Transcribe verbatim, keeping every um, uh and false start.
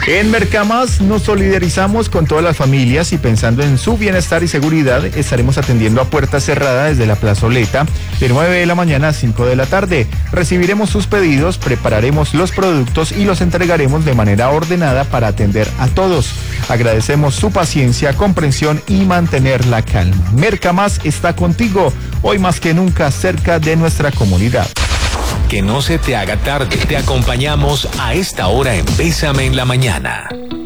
En Mercamás nos solidarizamos con todas las familias y pensando en su bienestar y seguridad, estaremos atendiendo a puerta cerrada desde la plazoleta de nueve de la mañana a cinco de la tarde. Recibiremos sus pedidos, prepararemos los productos y los entregaremos de manera ordenada para atender a todos. Agradecemos su paciencia, comprensión y mantener la calma. Mercamás está contigo, hoy más que nunca cerca de nuestra comunidad. Que no se te haga tarde, te acompañamos a esta hora en Bésame en la Mañana.